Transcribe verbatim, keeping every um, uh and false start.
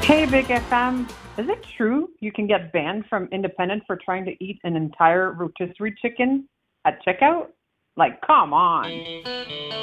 Hey, Big F M. Is it true you can get banned from Independent for trying to eat an entire rotisserie chicken at checkout? Like, come on.